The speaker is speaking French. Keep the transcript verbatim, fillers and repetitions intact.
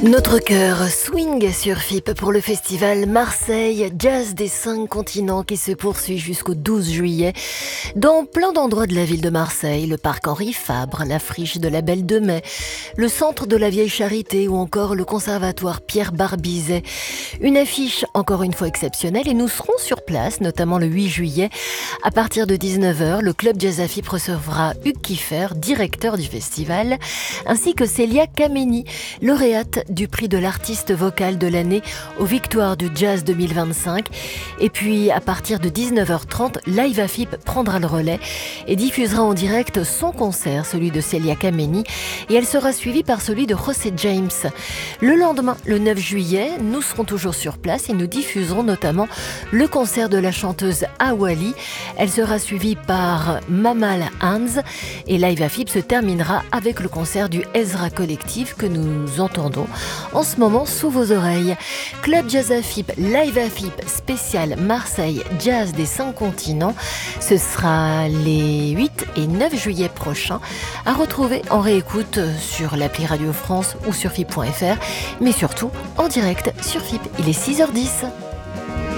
Notre cœur swing sur F I P pour le festival Marseille Jazz des cinq continents qui se poursuit jusqu'au douze juillet dans plein d'endroits de la ville de Marseille, le parc Henri Fabre, la friche de la Belle de Mai, le centre de la Vieille Charité ou encore le conservatoire Pierre Barbizet. Une affiche encore une fois exceptionnelle et nous serons sur place, notamment le huit juillet. À partir de dix-neuf heures, le club Jazz à F I P recevra Hugues Kiffer, directeur du festival, ainsi que Célia Kameni, lauréate du prix de l'artiste vocal de l'année aux Victoires du Jazz deux mille vingt-cinq. Et puis à partir de dix-neuf heures trente, Live à F I P prendra le relais et diffusera en direct son concert, celui de Célia Kameni, et elle sera suivie par celui de José James. Le lendemain, le neuf juillet, nous serons toujours sur place et nous diffuserons notamment le concert de la chanteuse Awali. Elle sera suivie par Mamal Hans et Live à F I P se terminera avec le concert du Ezra Collective que nous entendons en ce moment sous vos oreilles. Club Jazz à F I P, Live à F I P spécial Marseille Jazz des cinq continents. Ce sera les huit et neuf juillet prochains, à retrouver en réécoute sur l'appli Radio France ou sur F I P point F R, mais surtout en direct sur F I P. Il est six heures dix.